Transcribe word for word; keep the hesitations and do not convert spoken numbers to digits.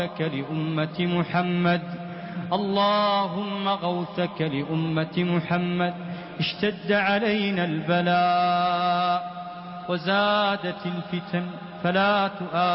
لأمة محمد اللهم غوثك لأمة محمد. اشتد علينا البلاء وزادت الفتن فلا تؤاخذنا